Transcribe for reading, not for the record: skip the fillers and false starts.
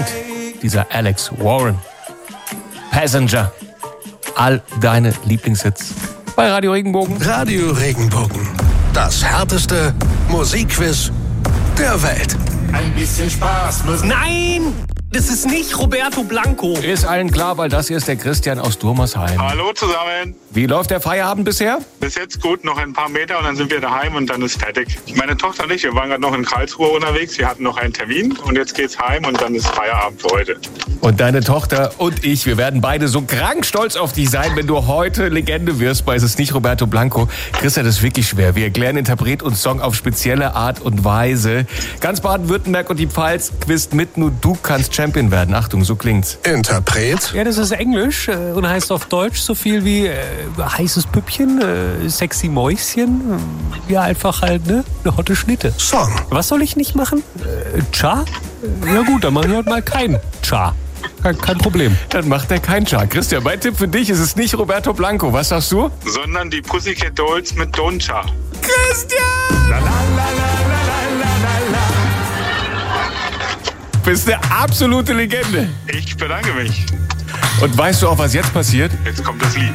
Dieser Alex Warren. Passenger. All deine Lieblingshits bei Radio Regenbogen. Radio Regenbogen. Das härteste Musikquiz der Welt. Ein bisschen Spaß muss... Nein! Das ist nicht Roberto Blanco. Ist allen klar, weil das hier ist der Christian aus Durmersheim. Hallo zusammen. Wie läuft der Feierabend bisher? Bis jetzt gut, noch ein paar Meter und dann sind wir daheim und dann ist fertig. Meine Tochter und ich, wir waren gerade noch in Karlsruhe unterwegs. Wir hatten noch einen Termin und jetzt geht's heim und dann ist Feierabend für heute. Und deine Tochter und ich, wir werden beide so krank stolz auf dich sein, wenn du heute Legende wirst bei Es ist nicht Roberto Blanco. Christian, das ist wirklich schwer. Wir erklären Interpret und Song auf spezielle Art und Weise. Ganz Baden-Württemberg und die Pfalz quizt mit, nur du kannst Champion werden. Achtung, so klingt's. Interpret. Ja, das ist Englisch und heißt auf Deutsch so viel wie heißes Püppchen, sexy Mäuschen. Ja, einfach halt, ne? Eine hotte Schnitte. Song. Was soll ich nicht machen? Cha? Ja gut, dann mache ich heute mal kein Cha. Kein Problem. Dann macht er keinen Char. Christian, mein Tipp für dich ist es nicht Roberto Blanco. Was sagst du? Sondern die Pussycat Dolls mit Doncha. Christian! Du bist eine absolute Legende. Ich bedanke mich. Und weißt du auch, was jetzt passiert? Jetzt kommt das Lied.